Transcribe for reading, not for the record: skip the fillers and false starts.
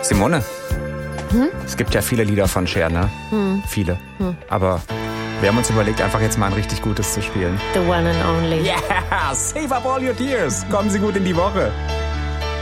Simone, es gibt ja viele Lieder von Cher, ne? Viele. Aber wir haben uns überlegt, einfach jetzt mal ein richtig gutes zu spielen. The one and only. Yeah, save up all your tears. Kommen Sie gut in die Woche.